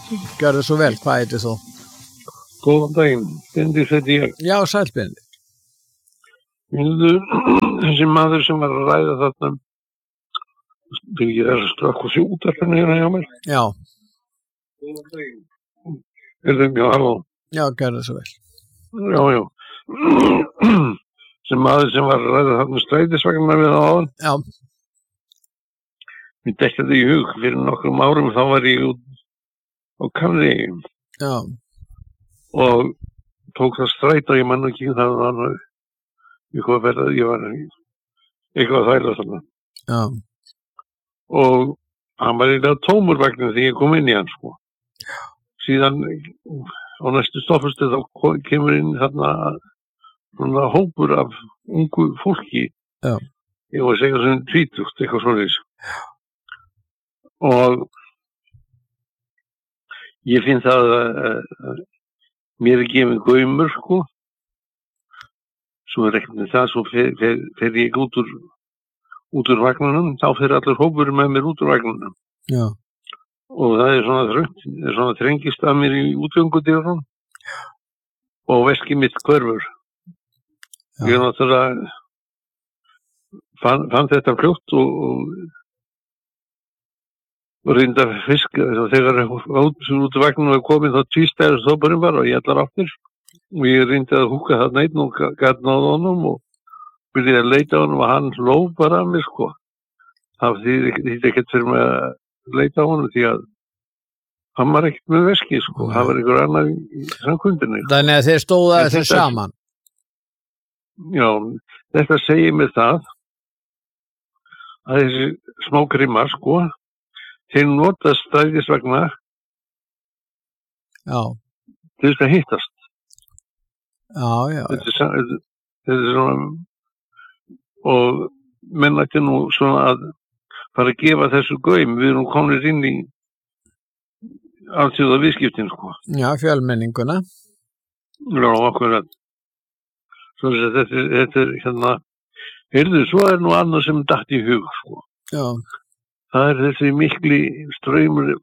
Gjörðu svo vel, hvað heitir þú? Góðan daginn, Bindis heiti ég. Já, sæl Bindi. Þessi maður sem var að ræða þarna, þegar ég að strökk og sjútarfinu hérna hjá mér. Já. Góðan daginn. Já, halló. Já, gjörðu svo vel. Já. Sem maður sem var að ræða þarna strætisvagnarna við áðan. Já. Mér detti þetta í hug fyrir nokkrum árum, þá var ég út á Kannvegi. Já. Og tók það stræt og ég man ekki það var ég var eitthvað að þvæla þarna. Já. Og hann var eiginlega tómur vegna þegar ég kom inn í hann sko. Síðan á næstu stoppustu þá kemur inn þarna svona hópur af ungu fólki. Já. Ég var að segja sem 20, eitthvað svoleiðis. Og ég finn það mér er gefið gaumur sko. Svo er ekkert með það, svo fer ég út úr vagnunum, þá fer allir hópur með mér út úr vagnunum. Já. Og það er svona þröngt, það er svona þrengist að mér í útgöngudýrunum og veskið mitt hverfur. Já. Ég náttúrulega fann þetta fljótt og reyndi að fiska, þegar út úr vagnunum var komin þá tvístæður þóparinn var og ég allar áttir. Og ég reyndi að húka það neitt og gæti náða honum og byrjaði að leita á honum og hann hló bara að mér sko. Það þýtti ekkert fyrir mig að leita á honum því að hann var ekkert með veski sko. Það var einhver annar í samkundinni. Þannig að þeir stóða þessu saman. Já, þetta segir mér það að þessi smá grimmar sko, þeir nota strætisvagna til þess að hittast. Já. Þetta er svona og menn ætti nú svona að fara að gefa þessu gaum, við erum komnir inn í alþjóða viðskiptin sko. Já, fjölmenninguna. Já, akkurat. Svo þetta er hérna, heyrðu, svo er nú annað sem datt í hug sko. Já. Það er þessi mikli straumur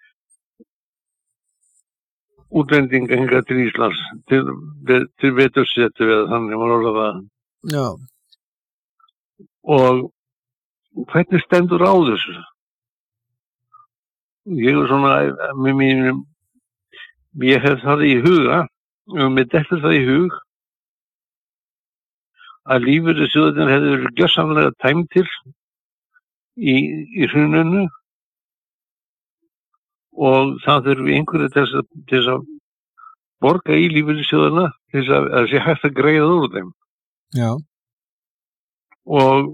útlendinga hingað til Íslands til vetursetu eða þannig var orðað það. Já. Og hvernig stendur á þessu? Ég er svona ég hef það í huga og mér dettur það í hug að lífeyrissjóðirnir hefði verið gjörsamlega tæmdir í hruninu og það þurfi einhverju til þess að borga í lífeyrissjóðina til þess að sé hægt að greiða úr þeim. Já. Og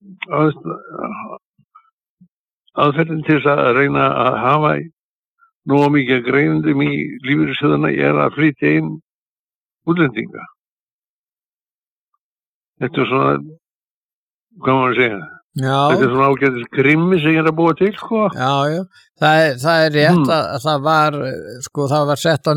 aðferðin til þess að reyna að hafa nógu mikið greiðendum í lífeyrissjóðina er að flytja inn útlendinga. Þetta er svona, hvað maður segja? Já. Þetta er svona ágætis grimmi sem ég er að búa til, sko. Já. Það er rétt að það var, sko, það var sett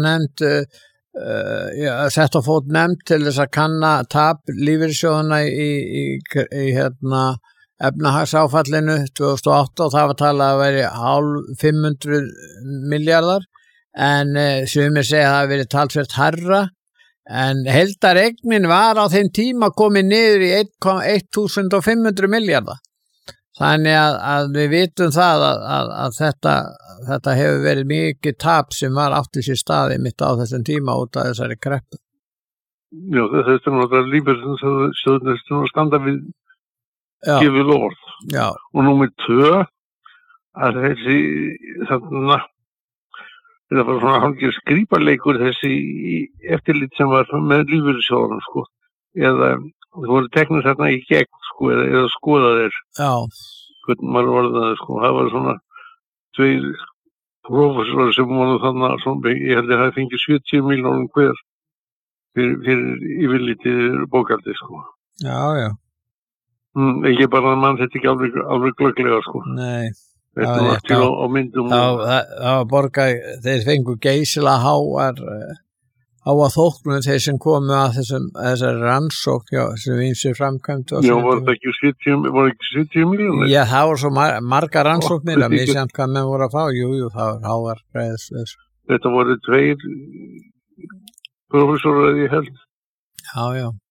á fót nefnd til þess að kanna tap lífeyrissjóðana í efnahagsáfallinu 2008 og það var talað að veri 500 milljarðar en sumir segja að það hafi verið talsvert hærra en heildareignin var á þeim tíma komið niður í 1500 milljarða. Þannig að við vitum það að þetta hefur verið mikið tap sem var átti sér staði mitt á þessum tíma út af þessari kreppu. Já, þetta er náttúrulega lífeyrissjóðirnir sem standa við gefið orð. Já. Og númer 2 að þessi þarna þetta var svona hálfgerð skrípaleikur þessi eftirlit sem var með lífeyrissjóðunum sko. Eða það voru teknir þarna í gegn sko eða skoðaðir. Já. Hvernig maður var það sko. Það var svona 2 prófessorar sem voru þarna svona, ég held að það fengið 70 milljónum hver fyrir yfirlitið bókaldi sko. Já. Ekki bara að mann þetta ekki alveg glögglega sko. Nei. Þetta var til á myndum. Það var borgað, þeir fengu geysilega háar á að þóknum þeir sem komu að þessari rannsókn sem við eins og framkvæmdu. Já, voru ekki 70 miljónir? Já, það voru svo margar rannsóknir að misjæmt hvað menn voru að fá. Jú, það var hávar greiðs. Þetta voru 2 prófessorar ég held. Já.